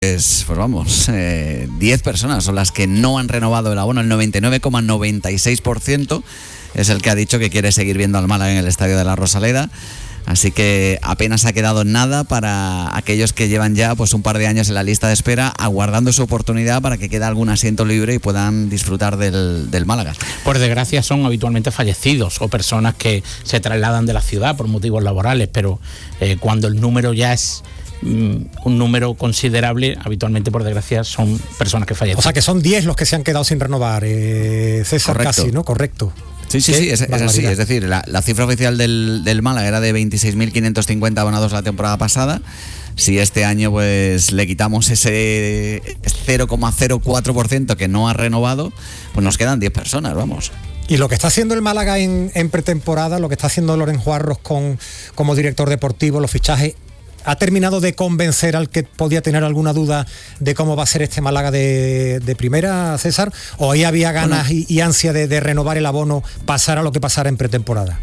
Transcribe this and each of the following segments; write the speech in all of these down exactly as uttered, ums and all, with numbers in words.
Pues, pues vamos, eh, diez personas son las que no han renovado el abono. El noventa y nueve coma noventa y seis por ciento es el que ha dicho que quiere seguir viendo al Málaga en el Estadio de la Rosaleda. Así que apenas ha quedado nada para aquellos que llevan ya pues un par de años en la lista de espera, aguardando su oportunidad para que quede algún asiento libre y puedan disfrutar del, del Málaga. Por desgracia son habitualmente fallecidos o personas que se trasladan de la ciudad por motivos laborales, pero eh, cuando el número ya es un número considerable, habitualmente por desgracia son personas que fallecen. O sea que son diez los que se han quedado sin renovar, eh, César. Correcto. Casi, ¿no? Correcto. Sí, sí, sí, es, es así. Es decir, la, la cifra oficial del, del Málaga era de veintiséis mil quinientos cincuenta abonados la temporada pasada. Si este año pues le quitamos ese cero coma cero cuatro por ciento que no ha renovado, pues nos quedan diez personas, vamos. Y lo que está haciendo el Málaga en, en pretemporada, lo que está haciendo Loren Juarros con, como director deportivo, los fichajes, ¿ha terminado de convencer al que podía tener alguna duda de cómo va a ser este Málaga de, de primera, César? ¿O ahí había ganas bueno, y, y ansia de, de renovar el abono, pasara lo que pasara en pretemporada?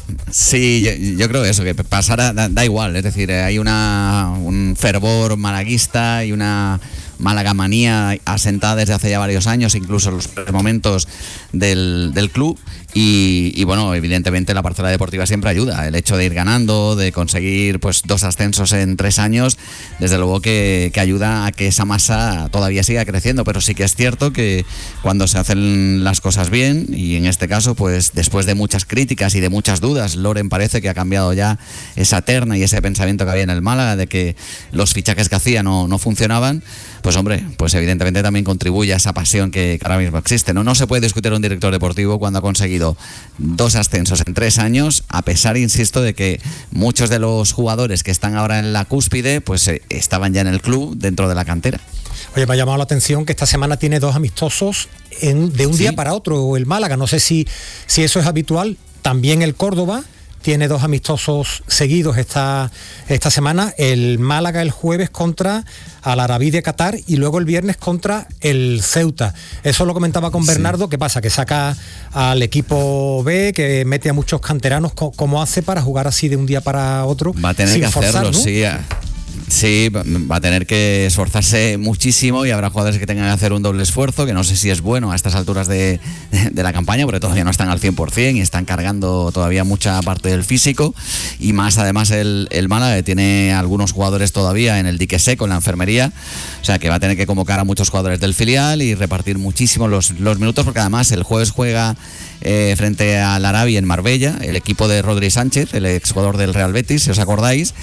Sí, yo, yo creo eso, que pasara, da, da igual, es decir, hay una, un fervor malaguista y una malagamanía asentada desde hace ya varios años, incluso en los momentos del, del club. Y, y bueno, evidentemente la parcela deportiva siempre ayuda. El hecho de ir ganando, de conseguir pues dos ascensos en tres años, desde luego que, que ayuda a que esa masa todavía siga creciendo. Pero sí que es cierto que cuando se hacen las cosas bien, y en este caso pues después de muchas críticas y de muchas dudas, Loren parece que ha cambiado ya esa terna y ese pensamiento que había en el Málaga de que los fichajes que hacía no, no funcionaban. Pues hombre, pues evidentemente también contribuye a esa pasión que ahora mismo existe. No, no se puede discutir a un director deportivo cuando ha conseguido dos ascensos en tres años, a pesar, insisto, de que muchos de los jugadores que están ahora en la cúspide, pues eh, estaban ya en el club dentro de la cantera. Oye, me ha llamado la atención que esta semana tiene dos amistosos en, de un ¿Sí? día para otro, el Málaga. No sé si, si eso es habitual. También el Córdoba tiene dos amistosos seguidos esta, esta semana. El Málaga el jueves contra Al Arabí de Qatar y luego el viernes contra el Ceuta. Eso lo comentaba con Bernardo. Sí. ¿Qué pasa? Que saca al equipo B, que mete a muchos canteranos. ¿Cómo hace para jugar así de un día para otro? Va a tener que forzar, hacerlo, ¿no? Sí. Sí, va a tener que esforzarse muchísimo y habrá jugadores que tengan que hacer un doble esfuerzo, que no sé si es bueno a estas alturas de, de la campaña, porque todavía no están al cien por ciento y están cargando todavía mucha parte del físico, y más además el, el Málaga, que tiene algunos jugadores todavía en el dique seco, en la enfermería, o sea que va a tener que convocar a muchos jugadores del filial y repartir muchísimo los, los minutos, porque además el jueves juega eh, frente al Arabi en Marbella, el equipo de Rodri Sánchez, el exjugador del Real Betis, si os acordáis,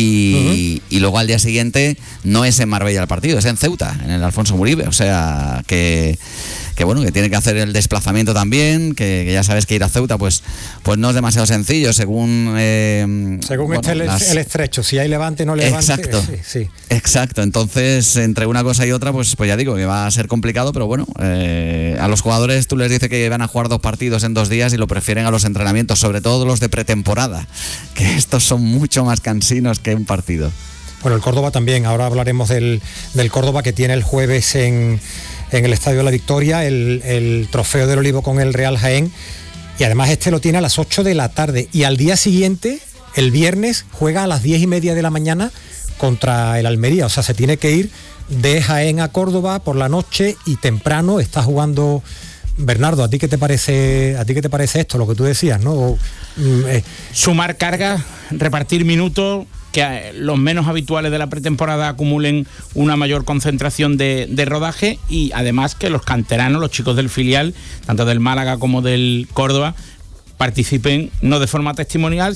y, uh-huh. y luego al día siguiente no es en Marbella el partido, es en Ceuta, en el Alfonso Muribe, o sea que, que bueno, que tiene que hacer el desplazamiento también, que, que ya sabes que ir a Ceuta pues, pues no es demasiado sencillo según eh, según bueno, esté el, las... el estrecho, si hay levante no levante. Exacto, sí, sí. exacto, entonces entre una cosa y otra pues, pues ya digo que va a ser complicado, pero bueno, eh, a los jugadores tú les dices que van a jugar dos partidos en dos días y lo prefieren a los entrenamientos, sobre todo los de pretemporada, que estos son mucho más cansinos que un partido. Bueno, el Córdoba también, ahora hablaremos del, del Córdoba, que tiene el jueves en, en el Estadio de la Victoria el, el Trofeo del Olivo con el Real Jaén, y además este lo tiene a las ocho de la tarde, y al día siguiente, el viernes, juega a las diez y media de la mañana contra el Almería. O sea, se tiene que ir de Jaén a Córdoba por la noche y temprano está jugando. Bernardo, ¿a ti qué te parece, a ti qué te parece esto, lo que tú decías, ¿no? O, eh. Sumar cargas, repartir minutos, que los menos habituales de la pretemporada acumulen una mayor concentración de, de rodaje, y además que los canteranos, los chicos del filial, tanto del Málaga como del Córdoba, participen no de forma testimonial,